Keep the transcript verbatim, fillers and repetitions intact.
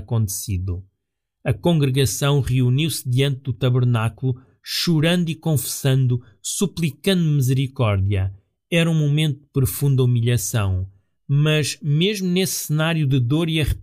acontecido. A congregação reuniu-se diante do tabernáculo, chorando e confessando, suplicando misericórdia. Era um momento de profunda humilhação. Mas, mesmo nesse cenário de dor e arrependimento,